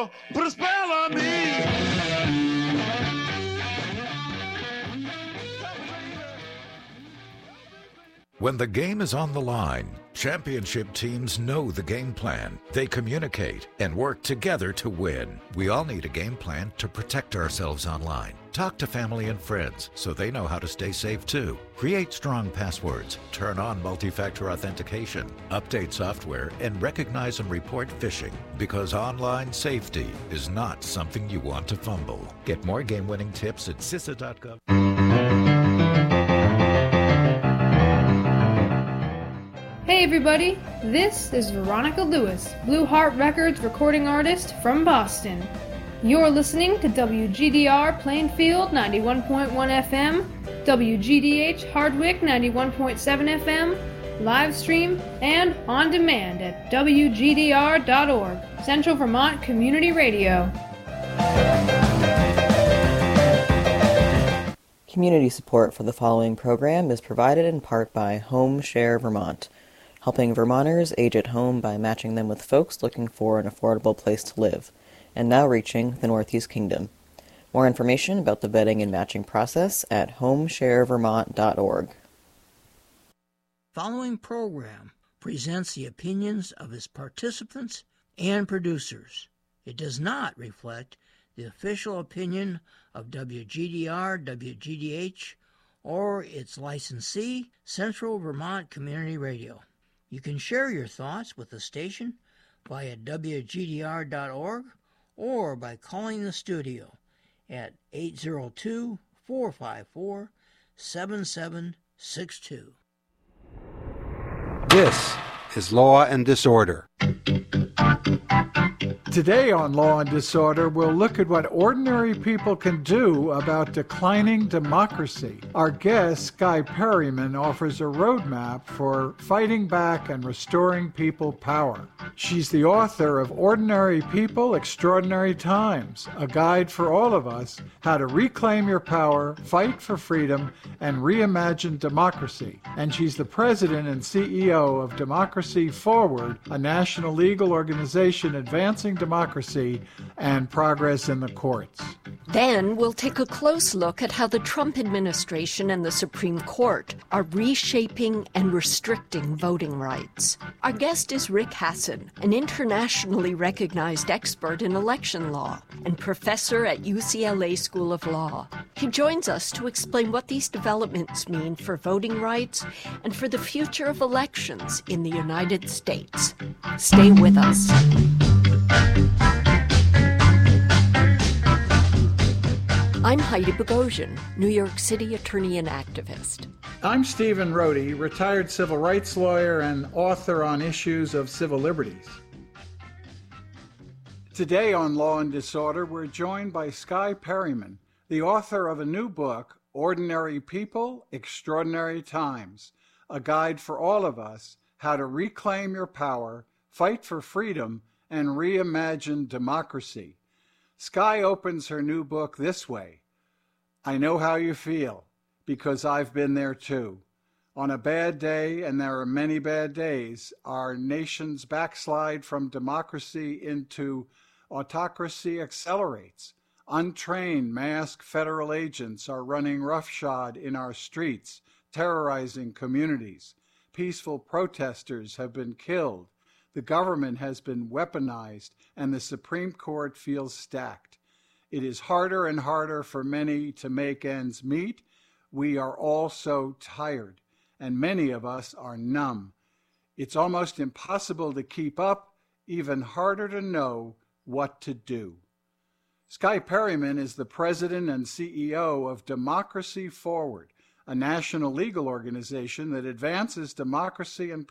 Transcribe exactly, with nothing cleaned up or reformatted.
spell, put a spell on me. When the game is on the line, championship teams know the game plan. They communicate and work together to win. We all need a game plan to protect ourselves online. Talk to family and friends so they know how to stay safe too. Create strong passwords, turn on multi-factor authentication, update software, and recognize and report phishing, because online safety is not something you want to fumble. Get more game-winning tips at C I S A dot gov. Hey everybody, this is Veronica Lewis, Blue Heart Records recording artist from Boston. You're listening to W G D R Plainfield ninety-one point one F M, W G D H Hardwick ninety-one point seven F M, live stream, and on demand at W G D R dot org, Central Vermont Community Radio. Community support for the following program is provided in part by Home Share Vermont, helping Vermonters age at home by matching them with folks looking for an affordable place to live, and now reaching the Northeast Kingdom. More information about the vetting and matching process at home share vermont dot org. Following program presents the opinions of its participants and producers. It does not reflect the official opinion of W G D R, W G D H, or its licensee, Central Vermont Community Radio. You can share your thoughts with the station via W G D R dot org or by calling the studio at eight zero two, four five four, seven seven six two. This is Law and Disorder. Today on Law and Disorder, we'll look at what ordinary people can do about declining democracy. Our guest, Skye Perryman, offers a roadmap for fighting back and restoring people power. She's the author of Ordinary People, Extraordinary Times, a guide for all of us how to reclaim your power, fight for freedom, and reimagine democracy. And she's the president and C E O of Democracy Forward, a national legal organization advancing democracy and progress in the courts. Then we'll take a close look at how the Trump administration and the Supreme Court are reshaping and restricting voting rights. Our guest is Rick Hasen, an internationally recognized expert in election law and professor at U C L A School of Law. He joins us to explain what these developments mean for voting rights and for the future of elections in the United States. Stay with us. I'm Heidi Bogosian, New York City attorney and activist. I'm Stephen Rohde, retired civil rights lawyer and author on issues of civil liberties. Today on Law and Disorder, we're joined by Skye Perryman, the author of a new book, Ordinary People, Extraordinary Times, a guide for all of us how to reclaim your power, fight for freedom, and reimagine democracy. Skye opens her new book this way: I know how you feel, because I've been there too. On a bad day, and there are many bad days, our nation's backslide from democracy into autocracy accelerates. Untrained masked federal agents are running roughshod in our streets, terrorizing communities. Peaceful protesters have been killed. The government has been weaponized, and the Supreme Court feels stacked. It is harder and harder for many to make ends meet. We are all so tired, and many of us are numb. It's almost impossible to keep up, even harder to know what to do. Skye Perryman is the president and C E O of Democracy Forward, a national legal organization that advances democracy and